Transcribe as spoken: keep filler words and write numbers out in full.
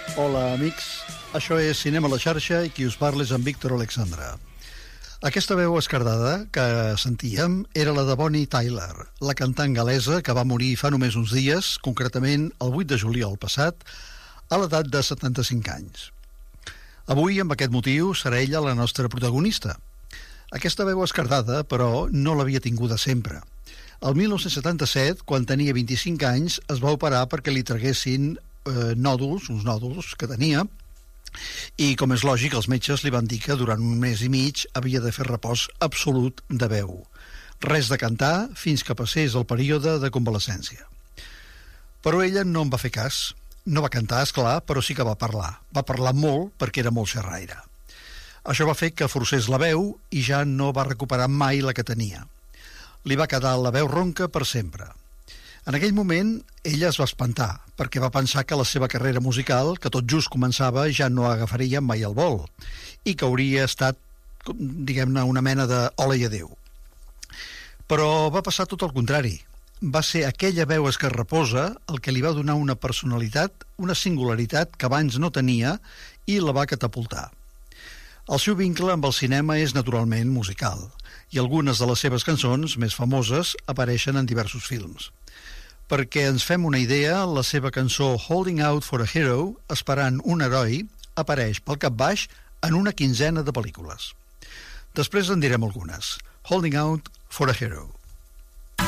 Hola, amics. Això és Cinema a la xarxa i qui us parla és en Víctor Alexandra. Aquesta veu esquerdada que sentíem era la de Bonnie Tyler, la cantant gal·lesa que va morir fa només uns dies, concretament el vuit de juliol passat, a l'edat de setanta-cinc anys. Avui, amb aquest motiu, serà ella la nostra protagonista. Aquesta veu esquerdada, però, no l'havia tinguda sempre. El dinou setanta-set, quan tenia vint-i-cinc anys, es va operar perquè li traguessin eh, nòduls, uns nòduls que tenia, i, com és lògic, els metges li van dir que durant un mes i mig havia de fer repòs absolut de veu. Res de cantar fins que passés el període de convalescència. Però ella no en va fer cas. No va cantar, esclar, però sí que va parlar. Va parlar molt perquè era molt xerraire. Això va fer que forcés la veu i ja no va recuperar mai la que tenia. Li va quedar la veu ronca per sempre. En aquell moment, ella es va espantar, perquè va pensar que la seva carrera musical, que tot just començava, ja no agafaria mai el vol, i que hauria estat, diguem-ne, una mena de hola i adéu. Però va passar tot el contrari. Va ser aquella veu escarraposa el que li va donar una personalitat, una singularitat que abans no tenia i la va catapultar. El seu vincle amb el cinema és naturalment musical, i algunes de les seves cançons més famoses apareixen en diversos films. Perquè ens fem una idea, la seva cançó Holding Out for a Hero, esperant un heroi, apareix pel cap baix en una quinzena de pel·lícules. Després en direm algunes. Holding Out for a Hero.